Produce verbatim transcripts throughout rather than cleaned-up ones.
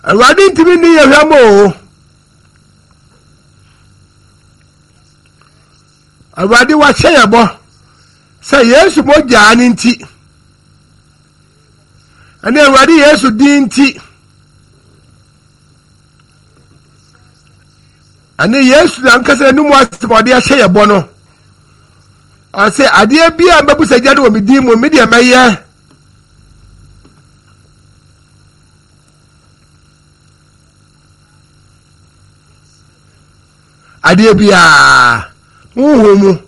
Awurade ntimi ni yehwamo. Awurade wa hyeyebo. Say Yesu moja ani nti. Ane Awurade Yesu di nti. Ane Yesu na nkasa numu asibode hyeyebo no. Ase ade bia mbabu sajade wo medi mu medi amaye. Ade bia uhumu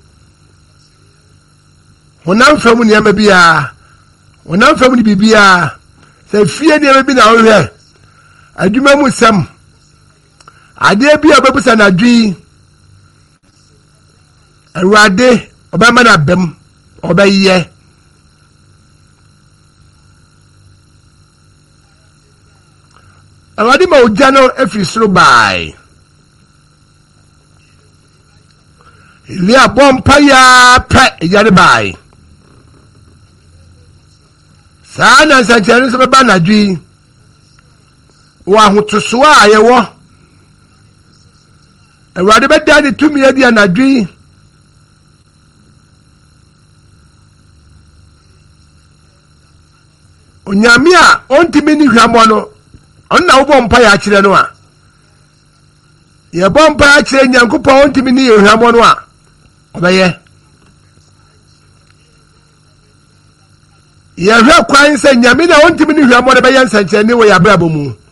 wonam famu ne ama bia wonam famu ni bibia se fie ne bi na wohwe adwuma mu sam ade bia babusa na dwi Awurade obama na bem obaye Awurade ma ojano efiri soro bai Lia bompaya pa ejare bai Sana sanchani so beba na dwi wa hotoso a yewo Awurade beda ni tumi adi anadwi Onyame a ontimi ni hwamo no onna wo bompaya akire no a ye bompaya akire Nyankopɔn ontimi ni hwamo no a obaye ye hwe kwan se Nyame na ontimi ni hwamo no be ye nsanchani wo ya brabo mu